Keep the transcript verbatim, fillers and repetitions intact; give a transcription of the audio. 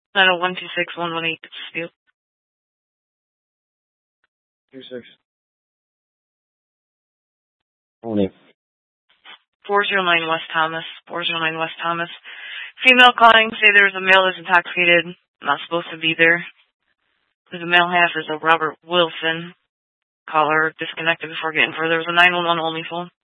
nine oh one two six one one eight dispute. Two six. Morning. four oh nine West Thomas. four oh nine West Thomas. Female calling, say there's a male that's intoxicated, not supposed to be there. There's a male half is a Robert Wilson. Caller disconnected before getting further. There's a nine one one only phone.